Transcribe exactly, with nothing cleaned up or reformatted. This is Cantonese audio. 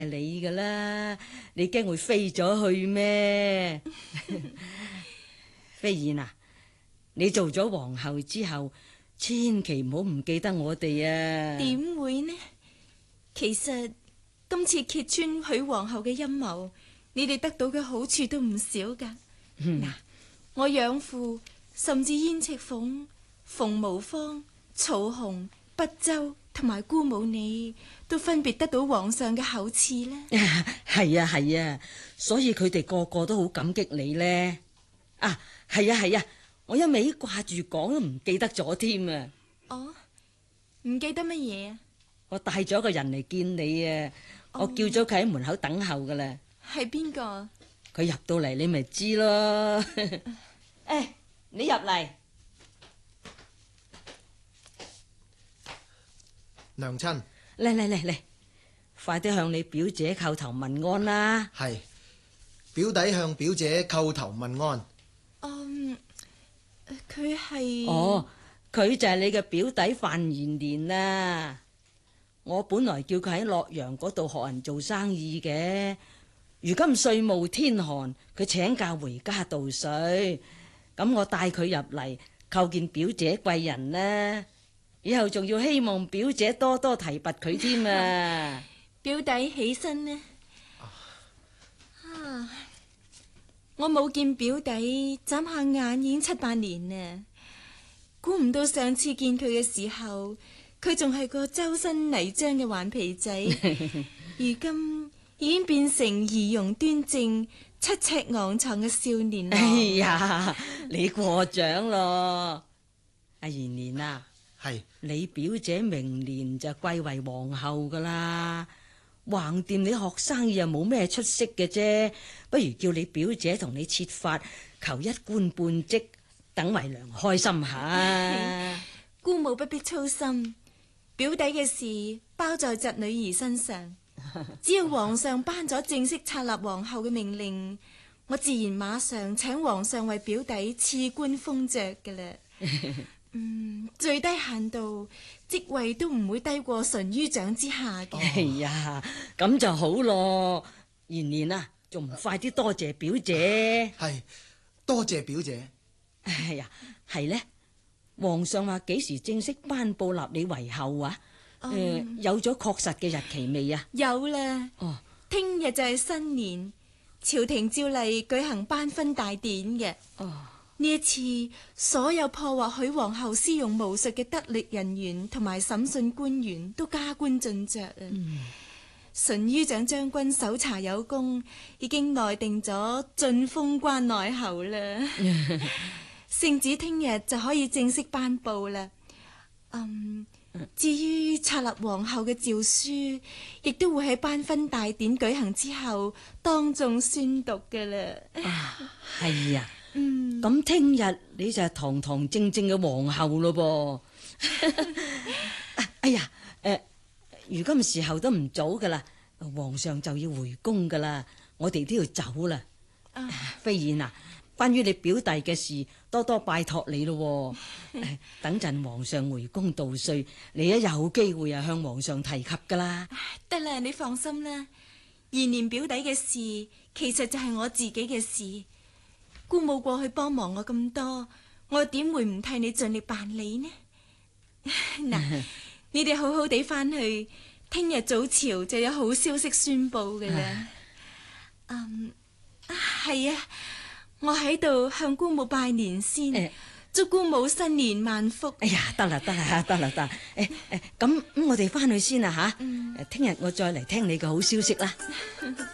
你噶啦，你驚會飛咗去咩？飛燕啊，你做咗皇后之後，千祈唔好唔記得我哋啊！ 點會呢？其實今次揭穿許皇后嘅陰謀，你哋得到嘅好處都唔少噶。嗱、嗯，我養父甚至燕赤鳳、馮無芳、曹洪、不周同埋姑母你，都分別得到皇上嘅厚賜呢。 係啊係啊，所以佢哋個個都好感激你呢。啊，係啊係啊，我一味掛住講都唔記得咗添啊。 哦，唔記得乜嘢啊？ 我帶咗個人嚟見你啊，我叫咗佢喺門口等候噶啦。 係邊個？ 佢入到嚟你咪知咯。誒，你入嚟。 娘親， 嚟嚟嚟嚟，快啲向你表姐叩頭問安啦。 係，表弟向表姐叩頭問安。 嗯，佢係哦，佢就係你嘅表弟范延年啊。我本來叫佢喺洛陽嗰度學人做生意嘅，如今歲暮天寒，佢請假回家度歲，咁我帶佢入嚟叩見表姐貴人呢。以後仲要希望表姐多多提拔佢添啊！ 表弟起身呢？啊，我冇見表弟，眨下眼已經七八年啦。估唔到上次見佢嘅時候，佢仲係個周身泥漿嘅頑皮仔，如今已經變成儀容端正、七尺昂藏嘅少年啦。 哎呀，你過獎咯，阿延年啊！ 係， 你表姐明年就貴為皇后噶啦，橫掂你學生意又冇咩出息嘅啫，不如叫你表姐同你設法求一官半職，等為娘開心下。 姑母不必操心，表弟嘅事包在侄女兒身上，只要皇上頒咗正式冊立皇后嘅命令，我自然馬上請皇上為表弟賜官封爵噶啦。嗯，最低限度職位都唔會低過淳于長之下嘅。 哎呀，咁就好咯。延年啊，仲唔快啲多謝表姐？ 係，多謝表姐。 哎呀，係呢，皇上話幾時正式頒布立你為后啊？誒、嗯呃，有咗確實嘅日期未啊？ 有啦。哦，聽日就係新年，朝廷照例舉行頒勳大典嘅。哦。呢一次，所有破獲許皇后私用巫術嘅得力人員同埋審訊官員都加官進爵啊！淳于長將軍搜查有功，已經內定咗晉封關內侯啦。聖旨聽日就可以正式頒布啦。嗯，至於冊立皇后嘅詔書，亦都會喺頒勳大典舉行之後當眾宣讀噶啦。 啊，係啊。 嗯， 咁聽日你就係堂堂正正嘅皇后咯噃。哎呀，誒、呃，如今時候都唔早噶啦，皇上就要回宮噶啦，我哋都要走啦。啊，飛燕啊，關於你表弟嘅事，多多拜託你咯。等陣皇上回宮度歲，你一有機會啊向皇上提及噶啦。 得啦，你放心啦。延年表弟嘅事，其實就係我自己嘅事。姑母過去幫忙我咁多，我點會唔替你盡力辦理呢？嗱，你哋好好地翻去，聽日早朝就有好消息宣布噶啦。嗯，係啊，我喺度向姑母拜年先，呃、祝姑母新年萬福。 哎呀，得啦得啦得啦得，誒誒，咁咁我哋翻去先啦吓，誒、嗯，聽日我再嚟聽你嘅好消息啦。